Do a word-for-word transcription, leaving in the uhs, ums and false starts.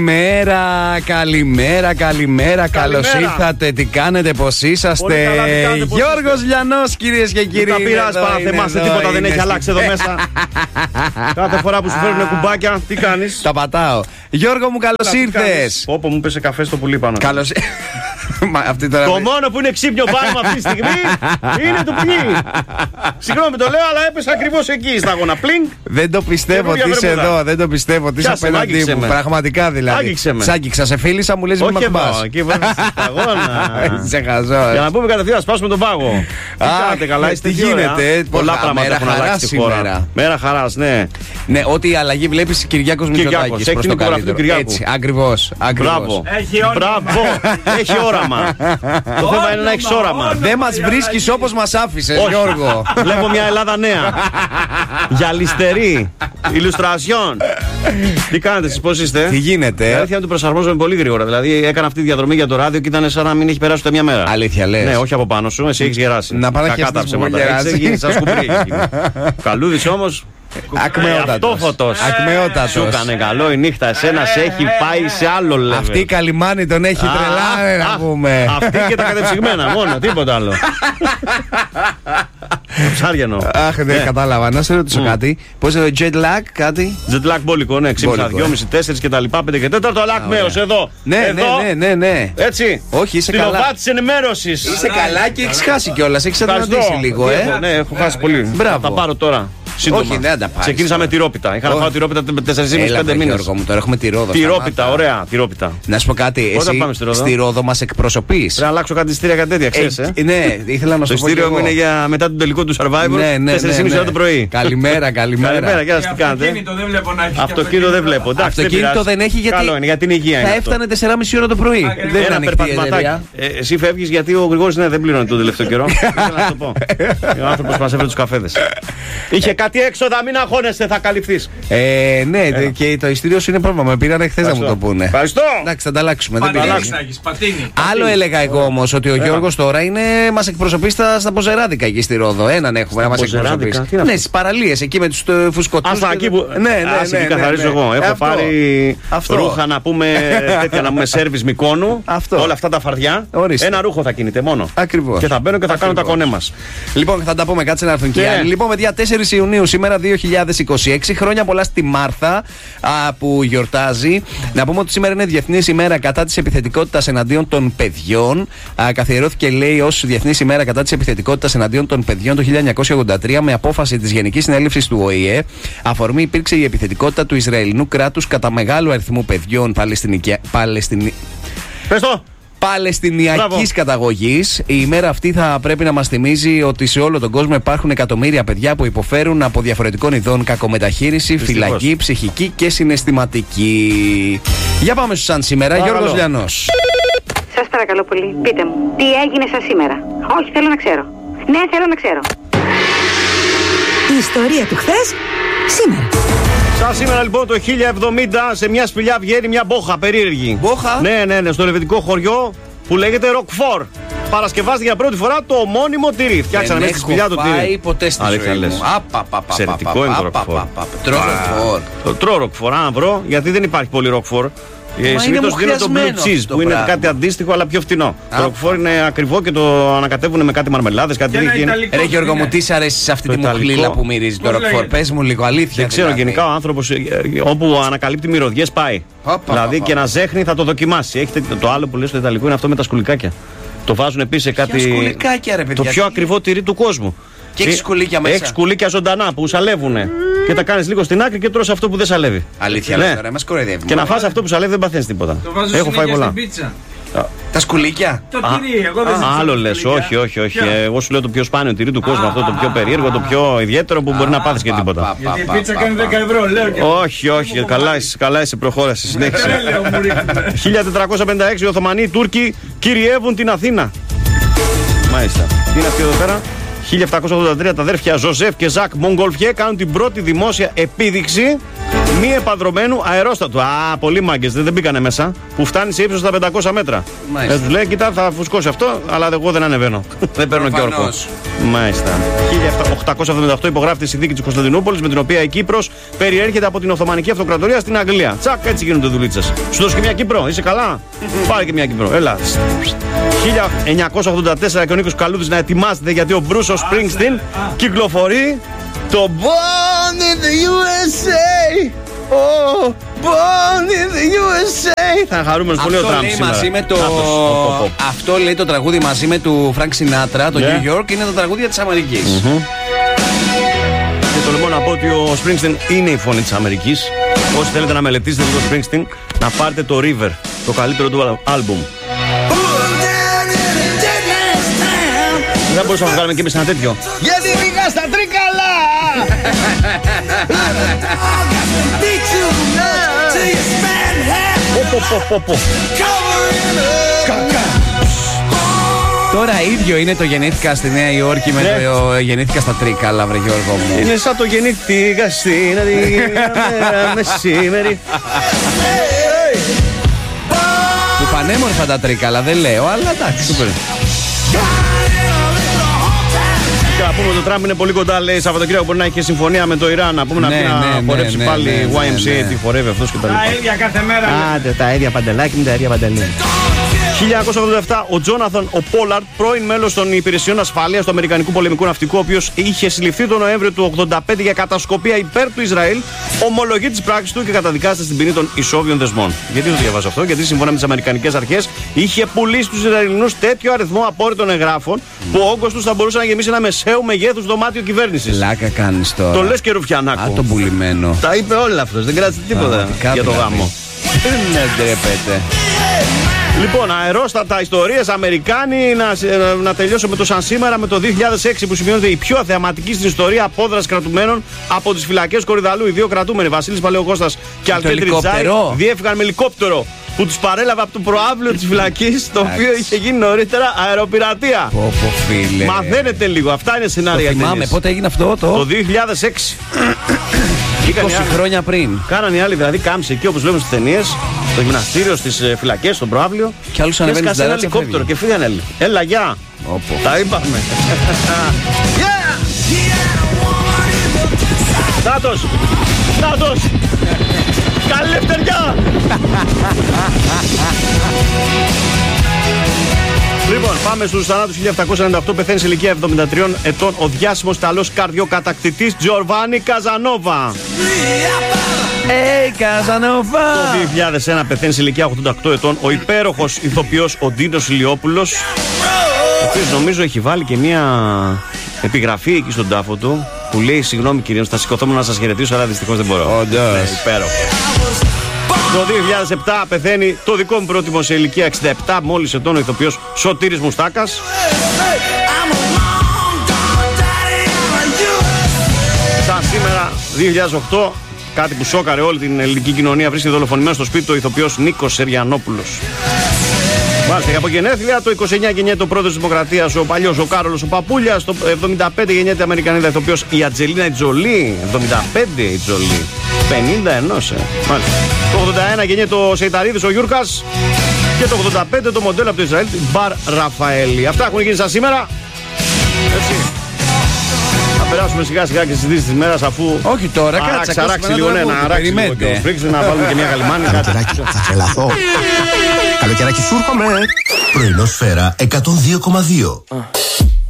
Καλημέρα, καλημέρα, καλημέρα. Καλώς ήρθατε. Τι κάνετε, πώς είσαστε? Γιώργος Λιανός, κυρίες και κύριοι. Τα πειράζει, παραθεμάστε, τίποτα δεν έχει αλλάξει εδώ μέσα. Κάθε φορά που σου φέρνουν κουμπάκια, τι κάνεις? Τα πατάω. Γιώργο μου, καλώς ήρθες. Όπο μου πέσε καφέ στο πουλί πάνω. Καλώς Το μόνο που είναι ξύπνιο πάνω αυτή τη στιγμή είναι το πουλί. Συγγνώμη το λέω, αλλά έπεσε ακριβώς εκεί στα γόνα. Πλινγκ. Δεν το πιστεύω ότι είσαι εδώ. Δεν το πιστεύω ότι είσαι απέναντί μου. Πραγματικά δηλαδή. Σ' άγγιξα, σε φίλησα, μου λες μη μ' ακουμπάς. Εκεί βέβαια στα γόνα. Σε χαζό. Για να πούμε κατευθείαν, σπάσουμε τον πάγο. Τι κάνετε, καλά είστε? Τι γίνεται? Πολλά πράγματα έχουν αλλάξει στη χώρα. Μέρα χαράς, ναι. Ναι, ό,τι αλλαγή βλέπεις Κυριάκος Μητσοτάκης προς το καλύτερο. Έτσι, ακριβώς. Μπράβο. Έχει όραμα. Το θέμα είναι να έχεις όραμα. Δεν μας βρίσκεις όπως μας άφησες, Γιώργο. Βλέπω μια Ελλάδα νέα. Γυαλιστερή. Ιλουστρασιόν. Τι κάνετε εσείς, πώς είστε? Τι γίνεται? Η αλήθεια είναι ότι προσαρμόζομαι πολύ γρήγορα. Δηλαδή έκανα αυτή τη διαδρομή για το ράδιο και ήταν σαν να μην έχει περάσει ούτε μια μέρα. Αλήθεια λες? Ναι, όχι από πάνω σου, εσύ έχεις γεράσει. Να πάω να χεστείς μου γεράσει. Έχεις γίνει σαν σκουπρί. Καλούδης όμως. Ακμεότατος. Αυτόφωτος. Ακμεότατος. Σου έκανε καλό η νύχτα. Εσένα σε έχει πάει σε άλλο level. Αυτή η Καλιμάνη τον έχει τρελάρει, να πούμε. Αυτή και τα κατεψυγμένα μόνο, τίποτα άλλο. Ψάριανο. Αχ, δεν κατάλαβα. Να σε ρωτήσω κάτι. Πώς είναι το jet lag, κάτι? Jet lag μπόλικο, ναι. Ξύπνησα δυόμισι τέσσερα και τα λοιπά. πέντε και τέταρτο, αλλά ακμαίος εδώ. Ναι, ναι, ναι, ναι. Έτσι. Όχι, είσαι καλά. Στην οβά της ενημέρωσης. Είσαι καλά και έχεις χάσει κιόλας. Έχεις αδυνατήσει λίγο, ε. Ναι, έχω χάσει πολύ. Μπράβο. Θα πάρω τώρα. Σύντομα. Όχι, δεν τα πάρεις. Ξεκίνησα με τυρόπιτα. Είχα να φάω τυρόπιτα τέσσερα και μισό με πέντε μήνες. Γιώργο μου, τώρα έχουμε τη Ρόδο. Τυρόπιτα, ωραία, τυρόπιτα. Να σου πω κάτι, εσύ πάμε στη Ρόδο? Στη Ρόδο μας εκπροσωπείς. Πρέπει να αλλάξω κάτι ειστήρια, κάτι τέτοια, ξέρεις, ε. Ναι, ήθελα να σου το πω. Το ειστήριο μου είναι για μετά τον τελικό του Survivor. Ναι, ναι, τέσσερις και μισή ώρα το πρωί. Καλημέρα, καλημέρα. Καλημέρα, γεια σας, τι κάνετε? Αυτοκίνητο δεν βλέπω να έχει. Αυτοκίνητο δεν βλέπω. Αυτοκίνητο δεν έχει γιατί. Καλό είναι, για την υγεία. Θα έφτανε τέσσερα και μισή ώρα το πρωί. Δεν είναι περπατηματάκι. Εσύ φεύγεις γιατί ο Γρηγόρης δεν πλήρωνε τον τελευταίο καιρό. Ήθελα να το πω. Ο άνθρωπος μας έφερε τους καφέδες. Είχε κάτι έξοδα, μην αγχώνεστε, θα καλυφθείς. Ε, ναι, Έλα. Και το ειστήριο σου είναι πρόβλημα. Με πήραν χθες να μου το πούνε. Ευχαριστώ. Εντάξει, θα τα αλλάξουμε. Πατίνι, δεν πατίνι, πατίνι. Άλλο έλεγα εγώ όμως ότι ο Γιώργος τώρα είναι, μας εκπροσωπεί στα, στα Ποζεράδικα εκεί στη Ρόδο. Έναν έχουμε να μας εκπροσωπήσει. Ναι, στις παραλίες εκεί με τους φουσκωτούς. Α, εκεί που. Ναι, ναι, ναι. ναι, καθαρίζω εγώ. Έχω πάρει ρούχα να πούμε τέτοια να πούμε σέρβις Μικόνου. Όλα αυτά τα φαρδιά. Ένα ρούχο θα κινείται μόνο. Ακριβώς. Και θα μπαίνω και θα κάνω τα κονέ μας. Λοιπόν, θα τα πούμε, κάτσε να έρθουν και οι άλλοι. Λοιπόν, παιδιά, τέσσερις Ιουνίου σήμερα δύο χιλιάδες είκοσι έξι. Χρόνια πολλά στη Μάρθα α, που γιορτάζει. Να πούμε ότι σήμερα είναι Διεθνής ημέρα κατά της επιθετικότητας εναντίον των παιδιών. Α, καθιερώθηκε, λέει, ως Διεθνής ημέρα κατά της επιθετικότητας εναντίον των παιδιών το χίλια εννιακόσια ογδόντα τρία με απόφαση της Γενικής Συνέλευσης του Ο Η Ε. Αφορμή υπήρξε η επιθετικότητα του Ισραηλινού κράτους κατά μεγάλου αριθμού παιδιών Παλαιστινι... Πες το! Παλαιστινιακής καταγωγής. Η ημέρα αυτή θα πρέπει να μας θυμίζει ότι σε όλο τον κόσμο υπάρχουν εκατομμύρια παιδιά που υποφέρουν από διαφορετικών ειδών κακομεταχείριση, Δυστυχώς. φυλακή, ψυχική και συναισθηματική. Για πάμε στους σαν σήμερα, Παρακαλώ. Γιώργος Λιανός. Σας παρακαλώ πολύ, πείτε μου, τι έγινε σας σήμερα? Όχι, θέλω να ξέρω. Ναι, θέλω να ξέρω. Η ιστορία του χθες, σήμερα. Σαν σήμερα λοιπόν το χίλια εβδομήντα σε μια σπηλιά βγαίνει μια μπόχα περίεργη. Μπόχα? Ναι, ναι, ναι, στο ελβετικό χωριό που λέγεται Ροκφόρ. Παρασκευάστηκε για πρώτη φορά το ομώνυμο τυρί. Φτιάξανε μέσα στη σπηλιά το τυρί. Δεν έχω πάει ποτέ στη ζωή μου. Εξαιρετικό είναι το Ροκφόρ. Τρώω Ροκφόρ. Το τρώω Ροκφόρ, αν βρω, γιατί δεν υπάρχει πολύ Ροκφόρ. Συνήθως δίνω το blue cheese που είναι πράγμα. Κάτι αντίστοιχο αλλά πιο φτηνό. Α, το ροκφόρ είναι ακριβό και το ανακατεύουν με κάτι μαρμελάδες, κάτι τέτοιο. Ρε Γιώργο μου, τι σ' αρέσει σε αυτή τη μουχλίλα που μυρίζει το ροκφόρ? Πες μου λίγο, αλήθεια. Δεν ξέρω, δηλαδή. Γενικά ο άνθρωπος όπου ανακαλύπτει μυρωδιές πάει. Πα, πα, δηλαδή πα, πα. Και να ζέχνει θα το δοκιμάσει. Έχετε το άλλο που λέει στο Ιταλικό είναι αυτό με τα σκουλικάκια. Το βάζουν επίσης σε κάτι. Σκουλικάκια, ρε παιδιά. Το πιο ακριβό τυρί του κόσμου. Και έχει σκουλίκια μέσα. Έχει σκουλίκια ζωντανά που σαλεύουνε. Και τα κάνεις λίγο στην άκρη και τρως αυτό που δεν σαλεύει. Αλήθεια, ναι. Τώρα, μας κοροϊδεύει. Και να φας αυτό που σαλεύει δεν παθαίνεις τίποτα. Το βάζω Έχω φάει πολλά. Τα σκουλίκια. Το τυρί, εγώ δεν ξέρω. Άλλο λες, όχι, όχι, όχι. Εγώ σου λέω το πιο σπάνιο τυρί του κόσμου, αυτό το πιο περίεργο, το πιο ιδιαίτερο που μπορεί να πάθεις και τίποτα. Γιατί η πίτσα κάνει δέκα ευρώ, λέω και. Όχι, όχι, καλά είσαι, προχώρασε, συνέχισε. χίλια τετρακόσια πενήντα έξι οι Οθωμανοί οι Τούρκοι κυριεύουν την Αθήνα. Μάλιστα. Τι είναι αυτή εδώ πέρα? χίλια επτακόσια ογδόντα τρία τα αδέρφια Ζωζεφ και Ζακ Μογκολφιέ κάνουν την πρώτη δημόσια επίδειξη Μη επανδρομένου αερόστατου. Α, πολλοί μάγκες δεν, δεν μπήκανε μέσα. Που φτάνει σε ύψος στα πεντακόσια μέτρα. Ε, του λέει, κοιτά, θα φουσκώσει αυτό, αλλά εγώ δεν ανεβαίνω. Δεν παίρνω και όρκο. Μάλιστα. χίλια οκτακόσια εβδομήντα οκτώ υπογράφεται η συνθήκη της Κωνσταντινούπολης, με την οποία η Κύπρος περιέρχεται από την Οθωμανική Αυτοκρατορία στην Αγγλία. Τσακ, έτσι γίνονται δουλίτσες. Σου δώσω και μια Κύπρο, είσαι καλά? Πάρε και μια Κύπρο, έλα. χίλια εννιακόσια ογδόντα τέσσερα και ο Νίκος Καλούδης να ετοιμάζεται, γιατί ο Μπρούσος Σπρίνγκστιν κυκλοφορεί το Born in the γιου ες έι. Oh, Born in the γιου ες έι. Θα χαρούμενος πολύ ο Τραμπ σήμερα. Το... Αυτό λέει το τραγούδι μαζί με του Φρανκ Σινάτρα, το yeah. New York, είναι τα τραγούδια της Αμερικής. Mm-hmm. Και το λοιπόν να πω ότι ο Σπρίνγκστιν είναι η φωνή της Αμερικής. Όσοι θέλετε να μελετήσετε το Σπρίνγκστιν, να πάρετε το River, το καλύτερο του άλμπουμ. Δεν μπορούσαμε να βγάλουμε και εμείς ένα τέτοιο. Γιατί πήγα στα Τρίκαλα! Τώρα ίδιο είναι το γεννήθηκα στη Νέα Υόρκη με το γεννήθηκα στα Τρίκαλα, βρε Γιώργο μου. Είναι σαν το γεννήθηκα στην Αδία μεσήμερη. Που πανέμορφα τα Τρίκαλα, δεν λέω, αλλά εντάξει. Και να πούμε ότι το Τραμπ είναι πολύ κοντά, λέει, Σαββατοκύριακο μπορεί να έχει συμφωνία με το Ιράν. Να πούμε ναι, να, ναι, να ναι, χορέψει ναι, πάλι ναι, ναι, γουάι εμ σι έι, ναι, ναι. τι χορεύει αυτός και τα λοιπά. Τα ίδια κάθε μέρα. Άντε, τα ίδια παντελάκι με τα ίδια παντελή. χίλια εννιακόσια ογδόντα επτά, ο Τζόναθαν ο Πόλαρτ, πρώην μέλος των υπηρεσιών ασφαλείας του Αμερικανικού πολεμικού ναυτικού, ο οποίος είχε συλληφθεί τον Νοέμβριο του ογδόντα πέντε για κατασκοπία υπέρ του Ισραήλ, ομολογεί τις πράξεις του και καταδικάζεται στην ποινή των ισόβιων δεσμών. Γιατί το διαβάζω αυτό? Γιατί σύμφωνα με τις Αμερικανικές αρχές είχε πουλήσει στους Ισραηλινούς τέτοιο αριθμό απόρριτων εγγράφων που ο όγκος τους θα μπορούσε να γεμίσει ένα μεσαίου μεγέθους δωμάτιο κυβέρνησης. Λάκα κάνεις τώρα. Το λες και Ρουφιανάκο. Α, τον πουλημένο. Τα είπε όλα αυτός, δεν κράτησε τίποτα για το γάμο. Δεν ντρέπεται. Λοιπόν, αερόστατα ιστορίες Αμερικάνοι. Να, να, να τελειώσω με το σαν σήμερα, με το δύο χιλιάδες έξι, που σημειώνεται η πιο αθεαματική στην ιστορία απόδραση κρατουμένων από τις φυλακές Κορυδαλού. Οι δύο κρατούμενοι, Βασίλης Παλαιοκώστας και Αλφρέντ Ριτσάι, διέφυγαν με ελικόπτερο που τους παρέλαβε από το προάβλιο της φυλακής, το οποίο είχε γίνει νωρίτερα αεροπειρατεία. Πω, πω, φίλε. Μαθαίνετε λίγο, αυτά είναι σενάρια. Το θυμάμαι, πότε έγινε αυτό το? Το δύο χιλιάδες έξι. είκοσι χρόνια πριν. Κάνανε οι άλλοι δηλαδή κάμψη εκεί, όπως βλέπουμε στις ταινίες, στο γυμναστήριο, στις φυλακές, στον προάβλιο. Και άλλους ανεβαίνουν στην ταράτσα. Ένα ελικόπτερο και φύγανε όλοι. Έλα, γεια. Οπό. Τα είπαμε. Νάτος. Νάτος. Καλή λευτεριά. Λοιπόν, πάμε στους θανάτους. χίλια επτακόσια ενενήντα οκτώ πεθαίνει σε ηλικία εβδομήντα τριών ετών ο διάσημος Ιταλός καρδιοκατακτητής Τζορβάνι Καζανόβα. Hey, Καζανόβα! Το δύο χιλιάδες ένα πεθαίνει σε ηλικία ογδόντα οκτώ ετών ο υπέροχος ηθοποιός ο Ντίνος Ηλιόπουλος, ο οποίος νομίζω έχει βάλει και μια επιγραφή εκεί στον τάφο του που λέει: συγγνώμη κυρίως, θα σηκωθώ να σας χαιρετήσω, αλλά δυστυχώς δεν μπορώ. Όντως. Ναι, υπέροχο. Το δύο χιλιάδες επτά πεθαίνει το δικό μου πρότιμο σε ηλικία εξήντα επτά μόλις ετών ο ηθοποιός Σωτήρης Μουστάκας. Σαν σήμερα δύο χιλιάδες οκτώ, κάτι που σόκαρε όλη την ελληνική κοινωνία, βρίσκεται δολοφονημένο στο σπίτι του ο ηθοποιός Νίκος Σεριανόπουλος. Μάλιστα, και από γενέθλια το είκοσι εννιά γεννιέται ο πρόεδρος της Δημοκρατίας, ο παλιός ο Κάρολος ο Παπούλιας. Το εβδομήντα πέντε γεννιέται η Αμερικανίδα ηθοποιός η Ατζελίνα Τζολί. εβδομήντα πέντε η Τζολί. πενήντα ενός, ε. Μάλιστα. Το ογδόντα ένα γεννιέται ο Σεϊταρίδης ο Γιούρκας. Και το ογδόντα πέντε το μοντέλο από το Ισραήλ, Μπαρ Ραφαέλη. Αυτά έχουν γίνει σαν σήμερα. Έτσι. Θα περάσουμε σιγά σιγά και στις ειδήσεις της μέρας, αφού. Όχι τώρα, κάτσε. Αράξει λίγο, ναι, να αράξει λίγο και ο Σπρίξ, να βάλουμε και μια καλυμάνη. Θα τρελαθώ. Καλοκαιράκι σου έρχομαι. Πρωινό Σφαίρα εκατόν δύο κόμμα δύο.